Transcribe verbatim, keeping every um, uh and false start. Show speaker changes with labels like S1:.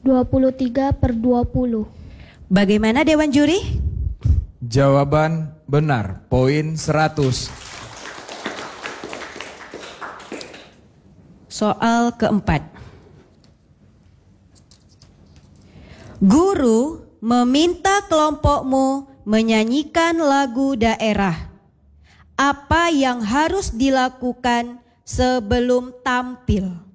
S1: dua puluh tiga per dua puluh.
S2: Bagaimana Dewan Juri?
S3: Jawaban benar, poin seratus.
S2: Soal keempat. Guru meminta kelompokmu menyanyikan lagu daerah. Apa yang harus dilakukan sebelum tampil?